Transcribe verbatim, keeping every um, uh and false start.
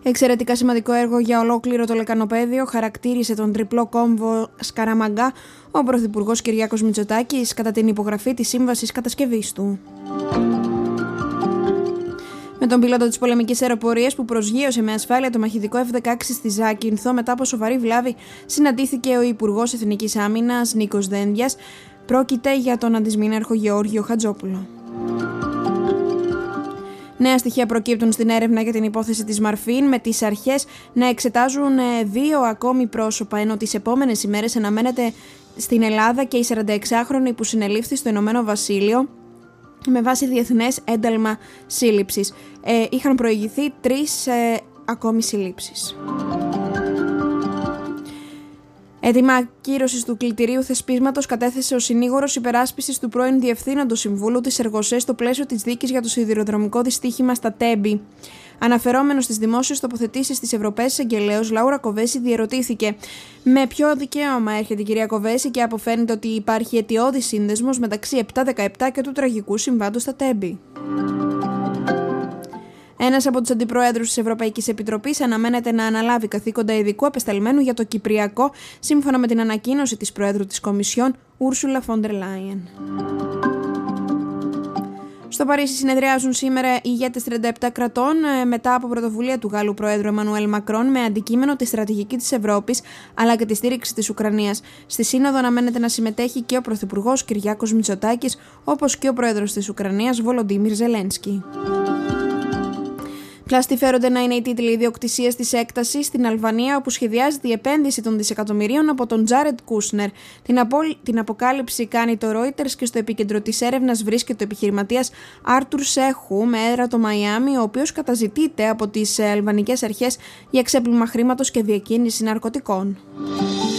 Εξαιρετικά σημαντικό έργο για ολόκληρο το λεκανοπαίδιο χαρακτήρισε τον τριπλό κόμβο Σκαραμαγκά ο Πρωθυπουργός Κυριάκος Μητσοτάκης κατά την υπογραφή της σύμβασης κατασκευής του. Με τον πιλότο της πολεμικής αεροπορίας που προσγείωσε με ασφάλεια το μαχητικό εφ δεκαέξι στη Ζάκυνθο μετά από σοβαρή βλάβη συναντήθηκε ο Υπουργός Εθνικής Άμυνας Νίκος Δένδιας. Πρόκειται για τον αντισμήναρχο Γεώργιο Χατζόπουλο. Νέα στοιχεία προκύπτουν στην έρευνα για την υπόθεση της Μαρφίν, με τις αρχές να εξετάζουν δύο ακόμη πρόσωπα, ενώ τις επόμενες ημέρες αναμένεται στην Ελλάδα και η σαρανταεξάχρονη που συνελήφθη στο Ηνωμένο Βασίλειο με βάση διεθνές ένταλμα σύλληψης. Ε, είχαν προηγηθεί τρεις ε, ακόμη συλλήψεις. Έτοιμα ακύρωσης του κλητηρίου θεσπίσματος κατέθεσε ο συνήγορος υπεράσπισης του πρώην Διευθύνοντος Συμβούλου της Εργοσέ στο πλαίσιο της δίκης για το σιδηροδρομικό δυστύχημα στα Τέμπη. Αναφερόμενος στις δημόσιες τοποθετήσεις της Ευρωπαίας Εισαγγελέως, Λάουρα Κοβέση διερωτήθηκε με ποιο δικαίωμα έρχεται η κυρία Κοβέση και αποφαίνεται ότι υπάρχει αιτιώδης σύνδεσμος μεταξύ επτά δεκαεπτά και του τραγικού συμβάντος στα Τέμπη. Ένας από τους αντιπροέδρους της Ευρωπαϊκής Επιτροπής αναμένεται να αναλάβει καθήκοντα ειδικού απεσταλμένου για το Κυπριακό, σύμφωνα με την ανακοίνωση της Προέδρου της Κομισιόν, Ούρσουλα Φόντερ Λάιεν. Στο Παρίσι συνεδριάζουν σήμερα οι ηγέτες τριάντα επτά κρατών μετά από πρωτοβουλία του Γάλλου Προέδρου Εμμανουέλ Μακρόν με αντικείμενο τη στρατηγική της Ευρώπης αλλά και τη στήριξη της Ουκρανίας. Στη Σύνοδο αναμένεται να συμμετέχει και ο Πρωθυπουργός Κυριάκος Μητσοτάκης, όπως και ο Πρόεδρος της Ουκρανίας Βολοντίμιρ Ζελένσκι. Πλαστοί φέρονται να είναι οι τίτλοι ιδιοκτησίας της έκτασης στην Αλβανία, όπου σχεδιάζεται η επένδυση των δισεκατομμυρίων από τον Τζάρετ Κούσνερ. Την, απο... την αποκάλυψη κάνει το Reuters και στο επίκεντρο της έρευνας βρίσκεται ο επιχειρηματίας Άρτουρ Σέχου με έδρα το Μαϊάμι, ο οποίος καταζητείται από τις αλβανικές αρχές για ξέπλυμα χρήματος και διακίνηση ναρκωτικών.